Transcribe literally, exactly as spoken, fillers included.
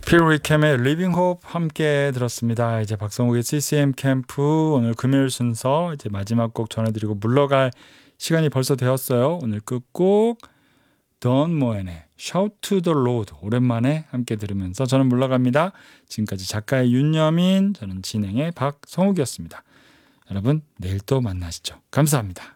필 위켐의 리빙 홉 함께 들었습니다. 이제 박성욱의 씨씨엠 캠프 오늘 금요일 순서 이제 마지막 곡 전해드리고 물러갈 시간이 벌써 되었어요. 오늘 끝곡 던 모엔의 Shout to the Lord 오랜만에 함께 들으면서 저는 물러갑니다. 지금까지 작가의 윤여민, 저는 진행의 박성욱이었습니다. 여러분 내일 또 만나시죠. 감사합니다.